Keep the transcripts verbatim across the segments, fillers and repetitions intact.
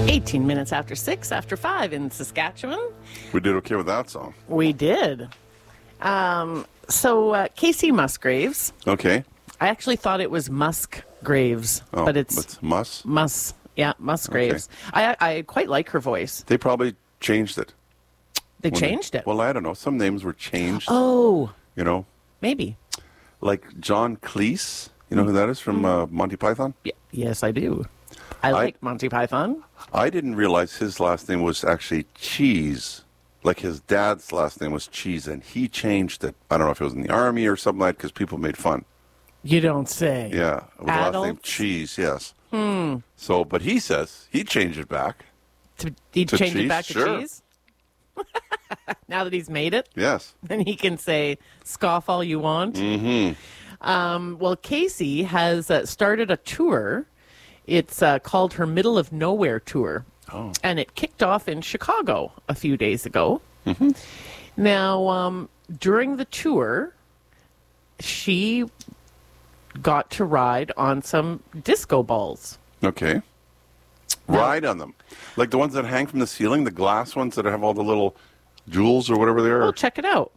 eighteen minutes after six, after five in Saskatchewan. We did okay with that song. We did. Um, so, uh, Casey Musgraves. Okay. I actually thought it was Musgraves, Oh, but it's it's Mus. Mus. Yeah, Musgraves. I I quite like her voice. They probably changed it. They When changed they, it. Well, I don't know. Some names were changed. Oh, You know, maybe. like John Cleese. You know who that is from uh, Monty Python? Y- yes, I do. I like Monty Python. I didn't realize his last name was actually Cheese. Like his dad's last name was Cheese, and he changed it. I don't know if it was in the army or something like that, because people made fun. You don't say. Yeah, with the last name Adults? Cheese, yes. Hmm. So, but he says he changed it back. To, he'd To change it cheese? back to Sure. cheese? Now that he's made it? Yes. Then he can say, scoff all you want. Mm-hmm. Um, well, Casey has uh, started a tour. It's uh, called her Middle of Nowhere Tour. Oh. And it kicked off in Chicago a few days ago. Mm-hmm. Now, um, during the tour, she got to ride on some disco balls. Okay. Ride on them. Like the ones that hang from the ceiling, the glass ones that have all the little jewels or whatever they are. Well, check it out.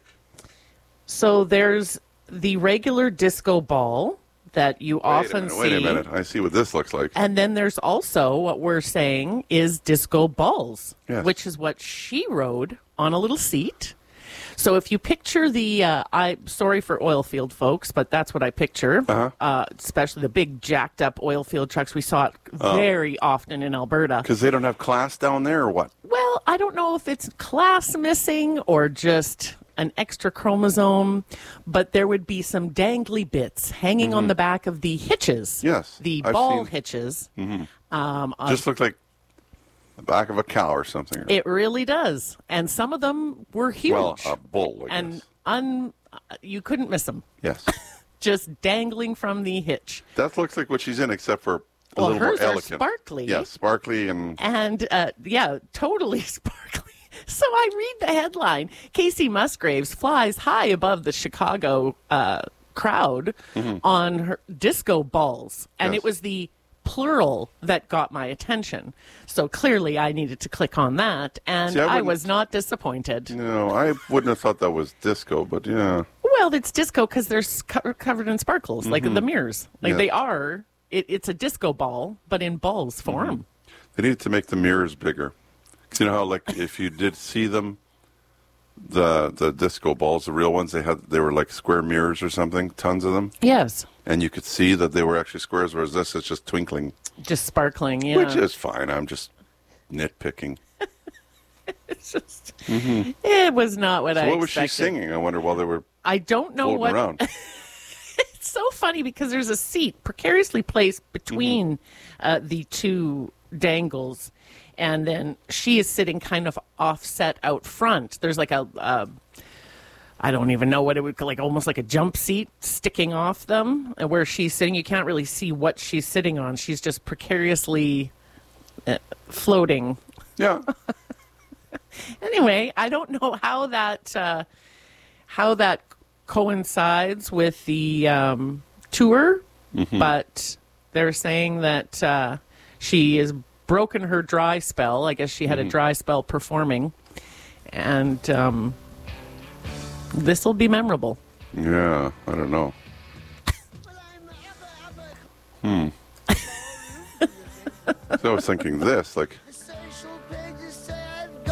So there's the regular disco ball that you wait often a minute, see. Wait a minute. I see what this looks like. And then there's also what we're saying is disco balls, Yes. which is what she rode on a little seat. So if you picture the, uh, I sorry for oil field folks, but that's what I picture, Uh-huh. uh, especially the big jacked up oil field trucks. We saw it very often in Alberta. Because they don't have class down there or what? Well, I don't know if it's class missing or just an extra chromosome, but there would be some dangly bits hanging on the back of the hitches. Yes, The I've ball seen- hitches. Mhm. Um, on- Just looked like the back of a cow or something. It really does. And some of them were huge. Well, a bull, I and guess. un, you couldn't miss them. Yes. Just dangling from the hitch. That looks like what she's in, except for a Well, little more hers are elegant. sparkly. Yes, sparkly and And, uh, yeah, totally sparkly. So I read the headline. Casey Musgraves flies high above the Chicago uh, crowd Mhm. on her disco balls. And Yes. it was the plural that got my attention. So clearly I needed to click on that. And See, I I, wouldn't- was not disappointed. no, I wouldn't have thought that was disco, but yeah. Well, it's disco because they're s- co- covered in sparkles, like Mhm. the mirrors. Like Yes. they are. It, it's a disco ball, but in balls form. They needed to make the mirrors bigger. 'Cause you know how, like, if you did see them, the the disco balls, the real ones, they had they were like square mirrors or something, tons of them, Yes. and you could see that they were actually squares. Whereas this is just twinkling, Just sparkling, yeah. which is fine. I'm just nitpicking. It's just, hmm it was not what So I what was she expected. singing? I wonder while they were I don't know floating what. around. It's so funny because there's a seat precariously placed between Mm-hmm. uh, the two dangles, and then she is sitting kind of offset out front. There's like a, uh, I don't even know what it would like, almost like a jump seat sticking off them, and where she's sitting. You can't really see what she's sitting on. She's just precariously uh, floating. Yeah. Anyway, I don't know how that uh, how that coincides with the um, tour, Mhm. but they're saying that uh, she has broken her dry spell. I guess she had a Mhm. dry spell performing, and um, this will be memorable. Yeah, I don't know. Hmm. So I was thinking this, like,